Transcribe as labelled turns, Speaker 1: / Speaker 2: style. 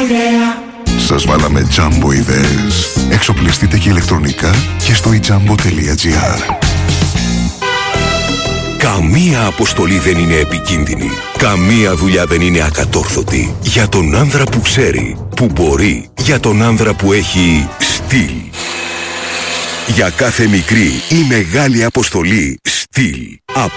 Speaker 1: Σας βάλαμε Jumbo ιδέες. Εξοπλιστείτε και ηλεκτρονικά και στο ejumbo.gr.
Speaker 2: Καμία αποστολή δεν είναι επικίνδυνη. Καμία δουλειά δεν είναι ακατόρθωτη. Για τον άνδρα που ξέρει, που μπορεί. Για τον άνδρα που έχει στυλ. Για κάθε μικρή ή μεγάλη αποστολή, στυλ.